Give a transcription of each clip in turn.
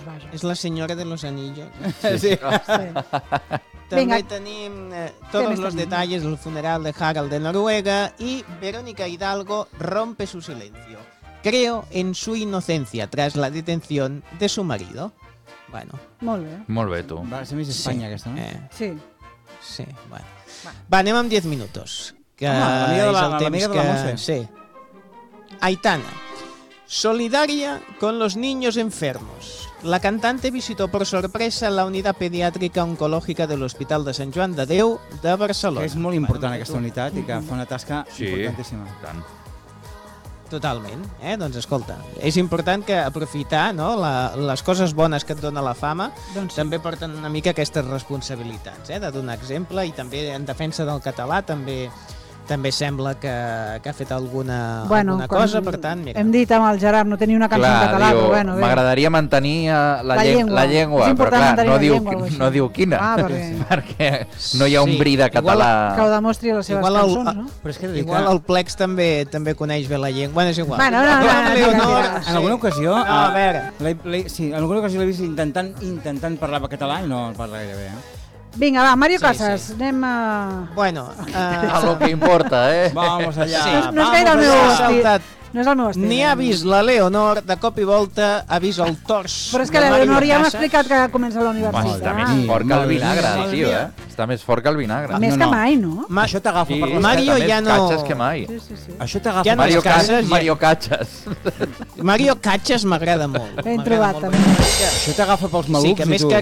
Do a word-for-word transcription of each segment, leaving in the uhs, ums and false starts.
vaja. És la senyora de los anillos. Sí. Sí. També Vinga. tenim eh, Què todos més los tenim? detalles del funeral de Harald de Noruega y Verónica Hidalgo rompe su silencio. Creo en su inocencia tras la detención de su marido. Bueno, Molt bé. Molt bé, tu. Va ser més Espanya, sí, aquesta, no? eh, Sí. sí, bueno. Va. Va, anem amb diez minutos. Que Home, l'amiga de la- és el l'amiga temps de la que... Montse. Sí. Aitana. Solidaria con los niños enfermos. La cantante visitó por sorpresa la unidad pediátrica oncológica del Hospital de Sant Joan de Déu de Barcelona. Que és molt important Bueno, aquesta unitat i que fa una tasca Sí. importantíssima. Tant. Totalment, eh? Doncs escolta, és important que aprofitar, no?, la, les coses bones que et dona la fama, Doncs sí. també porten una mica aquestes responsabilitats, eh? De donar exemple, i també en defensa del català també també sembla que, que ha fet alguna, Bueno, alguna quan cosa, per tant, mira. Hem dit amb el Gerard, no tenia una cançó en català, diu, però bueno, bé. m'agradaria mantenir eh, la, La lleng llengua. la llengua, És però important clar, mantenir no la diu, llengua, o així. no diu quina, Ah, perquè- perquè no hi ha un Sí, bri de igual català. Que ho demostri a les seves Igual el- cançons, no? Però és que Igual el Plex també també coneix bé la llengua. Bueno, és igual. Bueno, no, no, no, no, Leonor, no, no, En alguna ocasió... No, a veure. l'he- l'he- sí, en alguna ocasió l'he vist intentant, intentant parlar català i no parla gaire bé, eh? Vinga, va, Mario Sí, Casas, sí. anem a... Bueno, A uh, lo que importa, eh? Vamos allá. Sí. No és- no és gaire el vamos meu allá. estil. Saltat. No és el meu estil. Ni ha vist la Leonor, de cop i volta ha vist el tors. Però és que de Mario l'Eleonor ja m'ha Casas. explicat que comença la Home, està universitat. més Sí, fort que el molt bé. vinagre, Molt tio, bé. eh? Està més fort que el vinagre. Més No, que no. mai, no? Ma Això t'agafa Sí, per la... Mario està més ja no- catxes que mai. Sí, sí, sí. Això t'agafa Ja no per Mario, és les Casas, Casas, ja- Mario Catxas. Mario Catxas m'agrada molt. Ben M'agrada trobat, molt, també. perquè- Això t'agafa pels Sí, malucs que i més tu... que,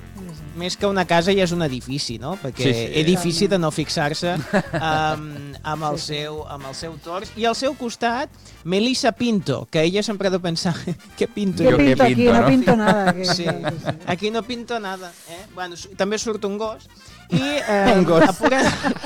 més que una casa ja és un edifici, no? Perquè Sí, sí. edifici de no fixar-se um, amb, el seu, amb el seu tors. I al seu costat, Melissa Pinto, que ella sempre ha de pensar què pinto Què Jo jo. què pinto aquí? pinto, No no? pinto nada. Que... Sí, aquí no pinto nada. Eh? Bueno, su- també surt un gos. I eh, Un gos. A, pura...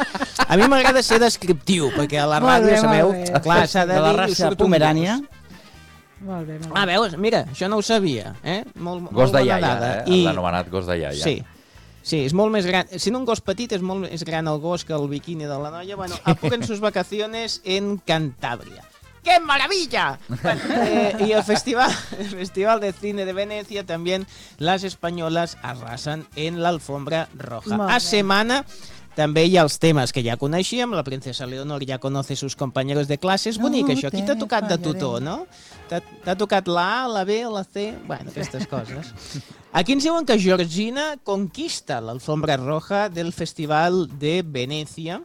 a mi m'agrada ser descriptiu, perquè a la Molt ràdio, bé, sabeu, molt bé. clar, s'ha de De la dir... i raça surt un pomerània. gos. Molt bé, molt bé. Ah, veus? Mira, això no ho sabia. Eh? Molt, Gos molt de bona iaia, dada. eh? I... L'anomenat gos de iaia. Sí. Sí, és molt més gran. Sent un gos petit, és molt més gran el gos que el biquini de la noia. Bueno, apuren sus vacaciones en Cantabria. ¡Qué maravilla! Bueno, eh, y el festival, el festival de Cine de Venecia, también las españolas arrasan en la alfombra roja. Molt A bé. semana també hi ha els temes que ja coneixíem. La princesa Leonor ja conoce sus compañeros de clase. És bonic, això. Aquí t'ha tocat de tutor, no? T'ha t'ha tocat la A, la B, la C... Bueno, aquestes coses. Aquí ens diuen que Georgina conquista l'alfombra roja del Festival de Venecia.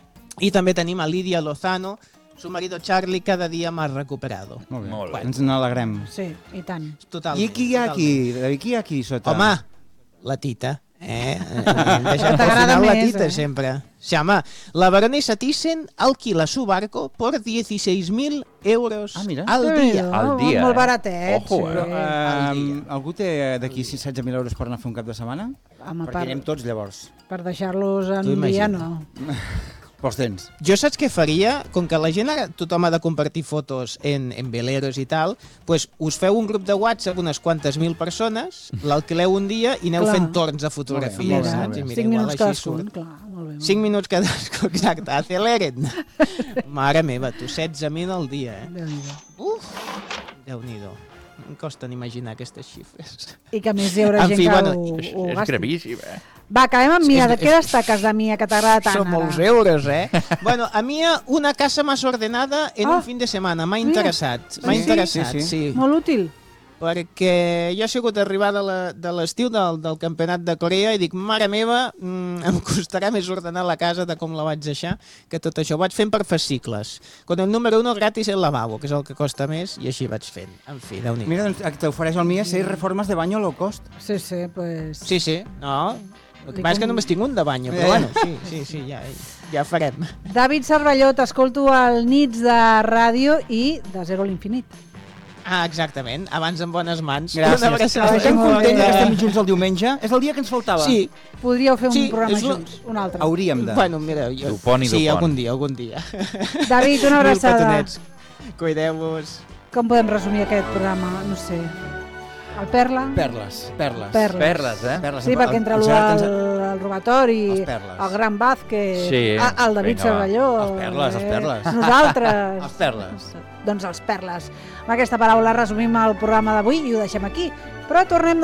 I també tenim a Lidia Lozano, su marido Charlie cada dia más recuperado. Molt bé. Molt bé. Ens n'alegrem. Sí, i tant. Totalment. I qui hi ha aquí? David, qui hi ha aquí sota? Home, la Tita. Eh? Hem deixat al T'agrada final la més, Tita, eh? sempre. Sí, home, la baronesa Thyssen alquila su barco por dieciséis mil euros Ah, mira. al dia. Al dia, Molt eh? baratet. Ojo, sí. eh? Eh, dia. algú té d'aquí setze mil euros per anar a fer un cap de setmana? Home, Perquè per, anem tots llavors. per deixar-los en Tu un dia, imagina. no. Pels tens. Jo saps què faria? Com que la gent ara tothom ha de compartir fotos en, en veleros i tal, pues us feu un grup de WhatsApp, unes quantes mil persones, l'alquileu un dia i aneu Clar. fent torns de fotografies, Molt bé, saps? molt bé. I mira, Cinc igual minuts així cadascun, surt. clar. Molt bé, molt Cinc minuts cadascun, exacte, aceleren. Mare meva, tu setze mil al dia, eh? bé. Déu-n'hi-do. Uf, Déu-n'hi-do. Em costen imaginar aquestes xifres. I que a més hi haurà En gent fi, que bueno, ho, És, ho és gasti. gravíssim, eh? Va, acabem amb Mia. És- De què és- destaques de Mia, que t'agrada tant? Són ara? molts euros, eh? Bueno, a mi una casa más ordenada en Ah. un fin de setmana. M'ha Mira. interessat. M'ha Sí? interessat, Sí, sí. sí. Molt útil. Perquè jo he sigut arribar de la- de l'estiu del, del campionat de Corea i dic, mare meva, mm, em costarà més ordenar la casa de com la vaig deixar que tot això. Ho vaig fent per fascicles. Con el número uno gratis el lavabo, que és el que costa més, i així vaig fent. En fi, Déu-n'hi-do. Mira, doncs aquí t'ofereix el Mia seis reformes de baño low cost. Sí, sí, pues... Sí, sí, no. El que Li passa és que com- només tinc un de bany, però Eh. bueno, sí, sí, sí, ja, ja farem. David Cervelló, t'escolto al Nits de Ràdio i de Zero a l'Infinit. Ah, exactament. Abans en bones mans. Gràcies. Una abraçada. Estem Molt contents bé. que estem junts el diumenge. És el dia que ens faltava. Sí, Podríeu fer un Sí, programa és la- junts, un altre. Hauríem de. bueno, mira, jo... Dupont i sí, Dupont. algun dia, algun dia. David, una Mil abraçada. petonets. Cuideu-vos. Com podem resumir aquest programa? No sé. El Perla? Perles, perles. Perles. Perles, eh? Perles. Sí, perquè entre El el, Gerard ens- el, el robatori, Els Perles. el Gran Vázquez, Sí, ah, el David vinga, va. Cervelló... Els Perles, els Perles. Nosaltres. Els Perles. Doncs els Perles. Amb aquesta paraula resumim el programa d'avui i ho deixem aquí. Però tornem